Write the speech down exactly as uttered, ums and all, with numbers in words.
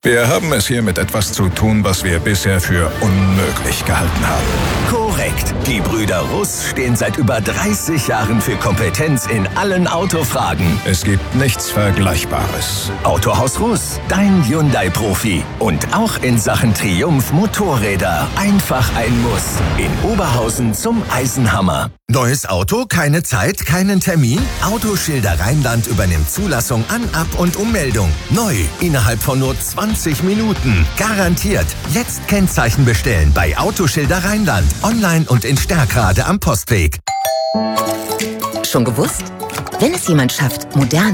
Wir haben es hier mit etwas zu tun, was wir bisher für unmöglich gehalten haben. Korrekt. Die Brüder Russ stehen seit über dreißig Jahren für Kompetenz in allen Autofragen. Es gibt nichts Vergleichbares. Autohaus Russ, dein Hyundai-Profi. Und auch in Sachen Triumph Motorräder. Einfach ein Muss. In Oberhausen zum Eisenhammer. Neues Auto, keine Zeit, keinen Termin? Autoschilder Rheinland übernimmt Zulassung an, Ab- und Ummeldung. Neu, innerhalb von nur zwanzig Minuten. Garantiert. Jetzt Kennzeichen bestellen bei Autoschilder Rheinland. Online und in Stärkrade am Postweg. Schon gewusst? Wenn es jemand schafft, modern